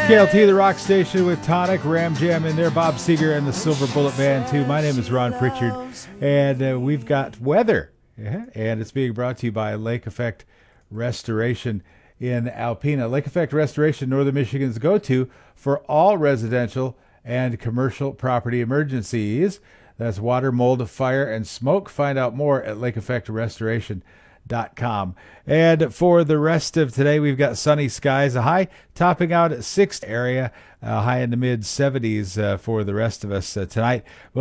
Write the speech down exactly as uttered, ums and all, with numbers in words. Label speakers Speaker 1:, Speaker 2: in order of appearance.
Speaker 1: K L T, the rock station with Tonic, Ram Jam in there, Bob Seger and the Silver Bullet Band too. My name is Ron Pritchard, and uh, we've got weather, yeah, and it's being brought to you by Lake Effect Restoration in Alpena. Lake Effect Restoration, Northern Michigan's go-to for all residential and commercial property emergencies. That's water, mold, fire, and smoke. Find out more at lake effect restoration dot com. And for the rest of today, we've got sunny skies, a high topping out at sixth area, uh, high in the mid seventies uh, for the rest of us uh, tonight.